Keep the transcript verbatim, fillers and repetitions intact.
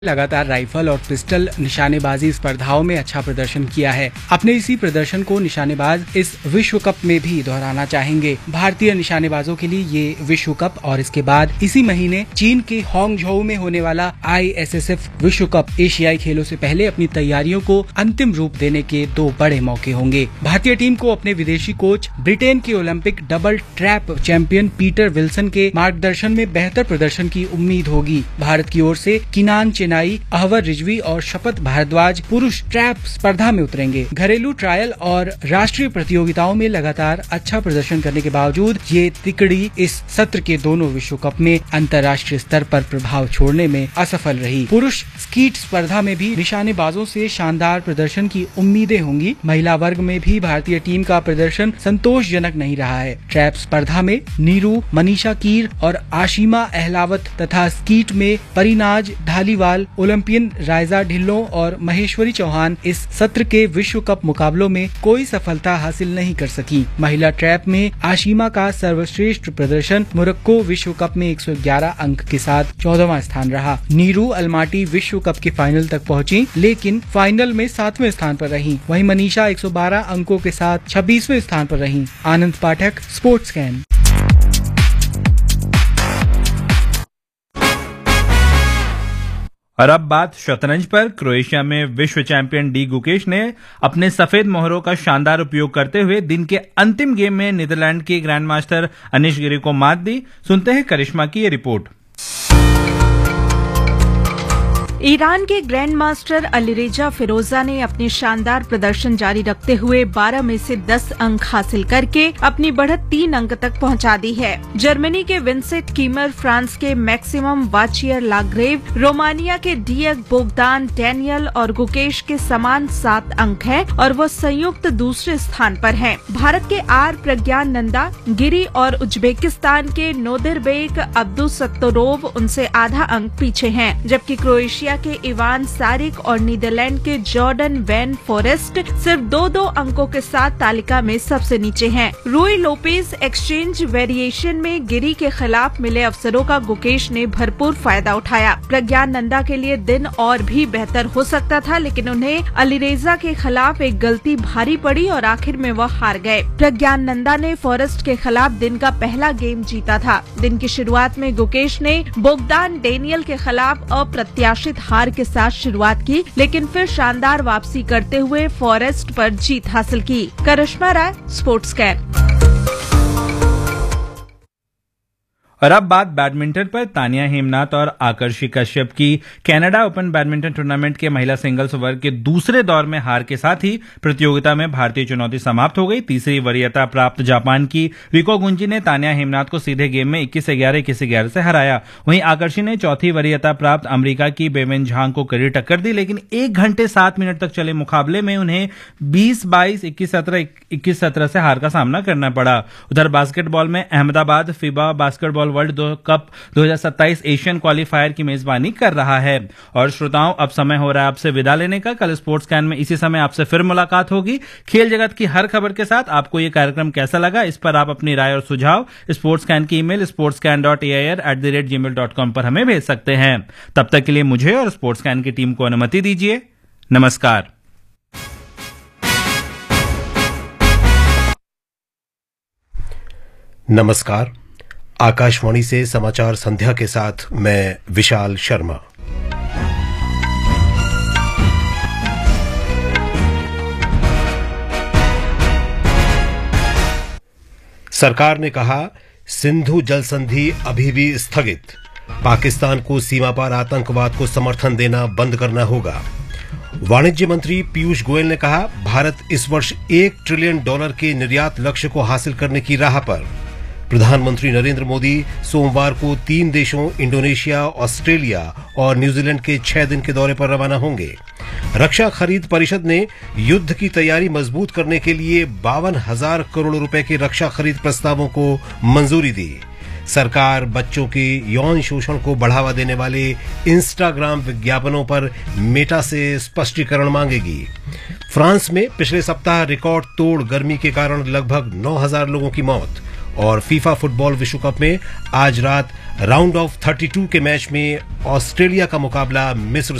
लगातार राइफल और पिस्टल निशानेबाजी स्पर्धाओं में अच्छा प्रदर्शन किया है। अपने इसी प्रदर्शन को निशानेबाज इस विश्व कप में भी दोहराना चाहेंगे। भारतीय निशानेबाजों के लिए ये विश्व कप और इसके बाद इसी महीने चीन के हांगझोउ में होने वाला आई एस एस एफ विश्व कप एशियाई खेलों से पहले अपनी तैयारियों को अंतिम रूप देने के दो बड़े मौके होंगे। भारतीय टीम को अपने विदेशी कोच ब्रिटेन के Olympic double trap champion Peter Wilson के मार्गदर्शन में बेहतर प्रदर्शन की उम्मीद होगी। भारत की ओर से किनान चेनाई, अहवर रिजवी और शपथ भारद्वाज पुरुष ट्रैप स्पर्धा में उतरेंगे। घरेलू ट्रायल और राष्ट्रीय प्रतियोगिताओं में लगातार अच्छा प्रदर्शन करने के बावजूद ये तिकड़ी इस सत्र के दोनों विश्व कप में अंतर्राष्ट्रीय स्तर पर प्रभाव छोड़ने में असफल रही। पुरुष स्कीट स्पर्धा में भी निशानेबाजों से शानदार प्रदर्शन की उम्मीदें होंगी। महिला वर्ग में भी भारतीय टीम का प्रदर्शन संतोषजनक नहीं रहा है। ट्रैप स्पर्धा में नीरू, मनीषा कीर और आशिमा अहलावत तथा स्कीट में परिनाज धालीवाल, ओलंपियन रायजा ढिल्लों और महेश्वरी चौहान इस सत्र के विश्व कप मुकाबलों में कोई सफलता हासिल नहीं कर सकी। महिला ट्रैप में आशिमा का सर्वश्रेष्ठ प्रदर्शन मोरक्को विश्व कप में एक सौ ग्यारह अंक के साथ चौदहवां स्थान रहा। नीरू अलमाटी विश्व कप के फाइनल तक पहुंची, लेकिन फाइनल में सातवें स्थान पर रही। वहीं मनीषा एक सौ बारह अंकों के साथ छब्बीसवें स्थान पर रही। आनंद पाठक, स्पोर्ट्स कैन। और अब बात शतरंज पर। क्रोएशिया में विश्व चैंपियन डी गुकेश ने अपने सफेद मोहरों का शानदार उपयोग करते हुए दिन के अंतिम गेम में नीदरलैंड के ग्रैंड मास्टर अनिश गिरी को मात दी। सुनते हैं करिश्मा की ये रिपोर्ट। ईरान के ग्रैंड मास्टर अलीरेजा फिरोजा ने अपनी शानदार प्रदर्शन जारी रखते हुए बारह में से दस अंक हासिल करके अपनी बढ़त तीन अंक तक पहुंचा दी है। जर्मनी के विंसेंट कीमर, फ्रांस के मैक्सिमम वाचियर लाग्रेव, रोमानिया के डिएग बोगदान डैनियल और गुकेश के समान सात अंक हैं और वो संयुक्त दूसरे स्थान पर हैं। भारत के आर प्रज्ञान नंदा गिरी और उज्बेकिस्तान के नोदिरबेक अब्दुसत्तोरोव उनसे आधा अंक पीछे हैं, जबकि क्रोएशिया के इवान सारिक और नीदरलैंड के जॉर्डन वैन फॉरेस्ट सिर्फ दो दो अंकों के साथ तालिका में सबसे नीचे हैं। रूई लोपेज एक्सचेंज वेरिएशन में गिरी के खिलाफ मिले अवसरों का गुकेश ने भरपूर फायदा उठाया। प्रज्ञान नंदा के लिए दिन और भी बेहतर हो सकता था, लेकिन उन्हें अलीरेजा के खिलाफ एक गलती भारी पड़ी और आखिर में वह हार गए। प्रज्ञान नंदा ने फॉरेस्ट के खिलाफ दिन का पहला गेम जीता था। दिन की शुरुआत में गुकेश ने बोगदान डैनियल के खिलाफ अप्रत्याशित हार के साथ शुरुआत की, लेकिन फिर शानदार वापसी करते हुए फॉरेस्ट पर जीत हासिल की। करिश्मा राय, स्पोर्ट्स कैन। और अब बात बैडमिंटन पर। तानिया हेमनाथ और आकर्षि कश्यप की कनाडा ओपन बैडमिंटन टूर्नामेंट के महिला सिंगल्स वर्ग के दूसरे दौर में हार के साथ ही प्रतियोगिता में भारतीय चुनौती समाप्त हो गई। तीसरी वरीयता प्राप्त जापान की रिको गुंजी ने तानिया हेमनाथ को सीधे गेम में इक्कीस ग्यारह इक्कीस ग्यारह से हराया। वहीं आकर्षि ने चौथी वरीयता प्राप्त अमेरिका की बेवेन झांग को कड़ी टक्कर दी, लेकिन एक घंटे सात मिनट तक चले मुकाबले में उन्हें बीस बाईस, इक्कीस सत्रह, इक्कीस सत्रह से हार का सामना करना पड़ा। उधर बास्केटबॉल में अहमदाबाद फीबा बास्केटबॉल वर्ल्ड दो कप दो हज़ार सत्ताईस एशियन क्वालिफायर की मेजबानी कर रहा है। और श्रोताओं, अब समय हो रहा है आपसे विदा लेने का। कल स्पोर्ट्स कैन में इसी समय आपसे फिर मुलाकात होगी। खेल जगत की हर खबर के साथ आपको ये कार्यक्रम कैसा लगा, इस पर आप अपनी राय और सुझाव स्पोर्ट्स कैन की email sports can dot A I R at the rate ji mail dot com पर हमें भेज सकते हैं। तब तक के लिए मुझे और स्पोर्ट्स कैन की टीम को अनुमति दीजिए। नमस्कार। नमस्कार। आकाशवाणी से समाचार संध्या के साथ मैं विशाल शर्मा। सरकार ने कहा, सिंधु जल संधि अभी भी स्थगित। पाकिस्तान को सीमा पार आतंकवाद को समर्थन देना बंद करना होगा। वाणिज्य मंत्री पीयूष गोयल ने कहा, भारत इस वर्ष एक ट्रिलियन डॉलर के निर्यात लक्ष्य को हासिल करने की राह पर। प्रधानमंत्री नरेंद्र मोदी सोमवार को तीन देशों इंडोनेशिया, ऑस्ट्रेलिया और न्यूजीलैंड के छह दिन के दौरे पर रवाना होंगे। रक्षा खरीद परिषद ने युद्ध की तैयारी मजबूत करने के लिए बावन हजार करोड़ रुपए के रक्षा खरीद प्रस्तावों को मंजूरी दी। सरकार बच्चों के यौन शोषण को बढ़ावा देने वाले इंस्टाग्राम विज्ञापनों पर मेटा से स्पष्टीकरण मांगेगी। फ्रांस में पिछले सप्ताह रिकॉर्ड तोड़ गर्मी के कारण लगभग नौ हजार लोगों की मौत। और फीफा फुटबॉल विश्व कप में आज रात राउंड ऑफ बत्तीस के मैच में ऑस्ट्रेलिया का मुकाबला मिस्र